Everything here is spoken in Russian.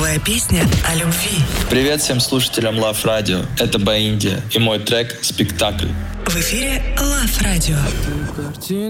Новая песня о любви. Привет всем слушателям Love Radio. Это Баиндия и мой трек «Спектакль». В эфире Love Radio.